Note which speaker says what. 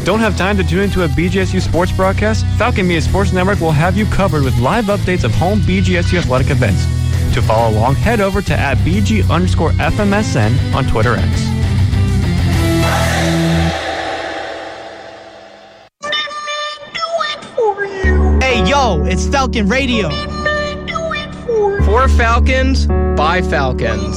Speaker 1: Don't have time to tune into a BGSU sports broadcast? Falcon Media Sports Network will have you covered with live updates of home BGSU athletic events. To follow along, head over to @BG_FMSN on Twitter X.
Speaker 2: Hey, yo, it's Falcon Radio. For Falcons, by Falcons.